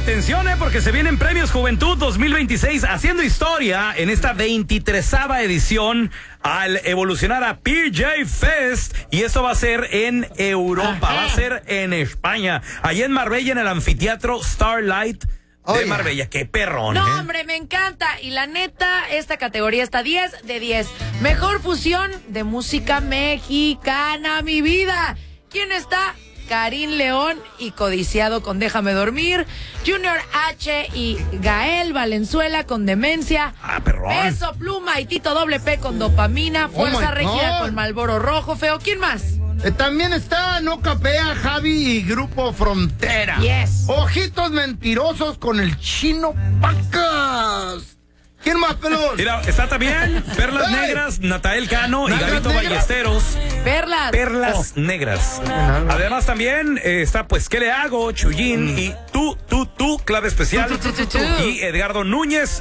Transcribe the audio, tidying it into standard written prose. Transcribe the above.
atención, porque se vienen Premios Juventud 2026 haciendo historia en esta 23ª edición al evolucionar a PJ Fest, y esto va a ser en Europa, va a ser en España, allá en Marbella, en el anfiteatro Starlight de Marbella. Qué perrón. No, hombre, me encanta. Y la neta, esta categoría está 10 de 10. Mejor fusión de música mexicana, mi vida. ¿Quién está? Karim León y Codiciado con Déjame Dormir, Junior H y Gael Valenzuela con Demencia, perrón. Peso Pluma y Tito Doble P con Dopamina, Fuerza Régida con Malboro Rojo, feo. ¿Quién más? También está No Capea, Javi y Grupo Frontera. Yes. Ojitos Mentirosos con el Chino Pacas. ¿Quién más, pelón? Mira, está también Perlas Negras, Natael Cano y Gabito Ballesteros. Perlas Negras. Además también está pues ¿Qué le hago? Chuyín y tú, clave especial. Y Edgardo Núñez.